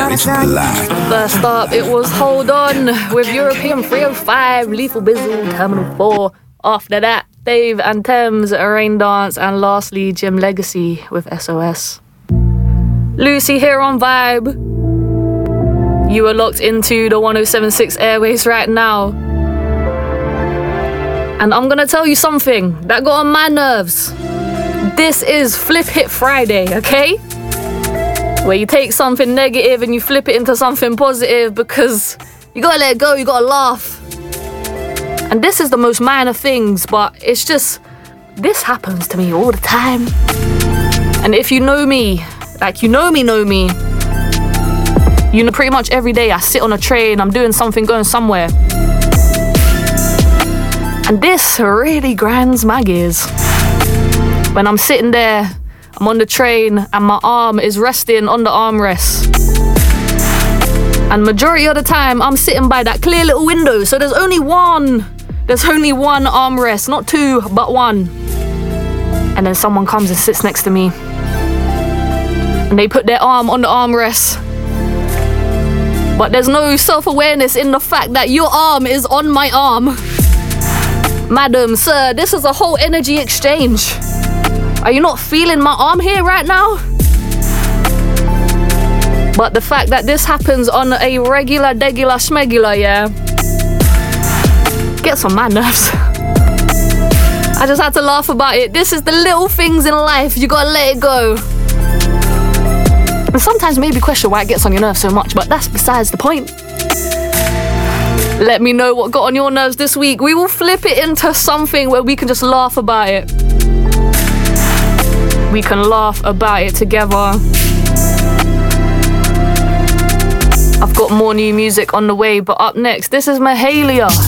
Original line. First up, it was Hold On with European 305, Lethal Bizzle, Terminal 4. After that, Dave and Thames, Rain Dance, and lastly, Jim Legacy with SOS. Lucy here on Vibe. You are locked into the 107.6 airways right now. And I'm gonna tell you something that got on my nerves. This is Flip Hit Friday, okay? Where you take something negative and you flip it into something positive because you gotta let it go, you gotta laugh. And this is the most minor things, but it's just, this happens to me all the time. And if you know me, like you know me, you know pretty much every day I sit on a train, I'm doing something, going somewhere. And this really grinds my gears. When I'm sitting there, I'm on the train and my arm is resting on the armrest. And majority of the time, I'm sitting by that clear little window, so there's only one armrest, not two, but one. And then someone comes and sits next to me. And they put their arm on the armrest. But there's no self-awareness in the fact that your arm is on my arm. Madam, sir, this is a whole energy exchange. Are you not feeling my arm here right now? But the fact that this happens on a regular, schmegular, yeah, gets on my nerves. I just had to laugh about it. This is the little things in life, you gotta let it go. And sometimes maybe question why it gets on your nerves so much, but that's besides the point. Let me know what got on your nerves this week. We will flip it into something where we can just laugh about it. We can laugh about it together. I've got more new music on the way, but up next, this is Mahalia.